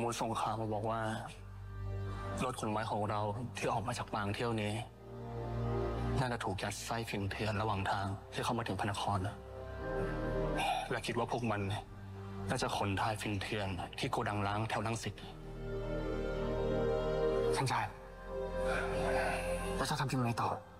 มุทรสงครามมาบอกว่ารถขนไม้ของเราที่ออกมาจากปางเที่ยวนี้น่าจะถูกยัดไส้ฝิ่นเถื่อนระหว่างทางที่เข้ามาถึงพระนครนะและคิดว่าพวกมันน่าจะขนทายฝิ่นเถื่อนที่โกดังล้างแถวรังสิตท่านชายแล้วจะทำยังไงต่อ